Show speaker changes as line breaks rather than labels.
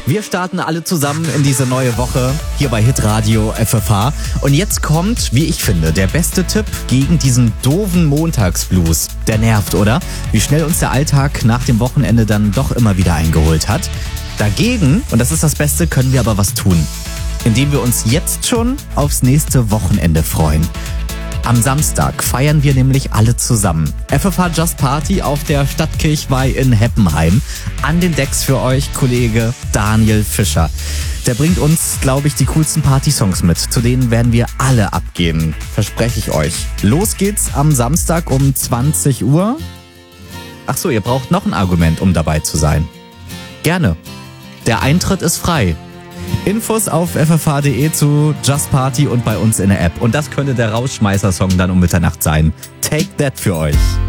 Wir starten alle zusammen in diese neue Woche hier bei Hitradio FFH. Und jetzt kommt, wie ich finde, der beste Tipp gegen diesen doofen Montagsblues. Der nervt, oder? Wie schnell uns der Alltag nach dem Wochenende dann doch immer wieder eingeholt hat. Dagegen, und das ist das Beste, können wir aber was tun. Indem wir uns jetzt schon aufs nächste Wochenende freuen. Am Samstag feiern wir nämlich alle zusammen. FFH Just Party auf der Stadtkirchweih in Heppenheim. An den Decks für euch Kollege Daniel Fischer. Der bringt uns, glaube ich, die coolsten Party-Songs mit. Zu denen werden wir alle abgehen. Verspreche ich euch. Los geht's am Samstag um 20 Uhr. Ach so, ihr braucht noch ein Argument, um dabei zu sein. Gerne. Der Eintritt ist frei. Infos auf ffh.de zu Just Party und bei uns in der App. Und das könnte der Rausschmeißer-Song dann um Mitternacht sein. Take That für euch.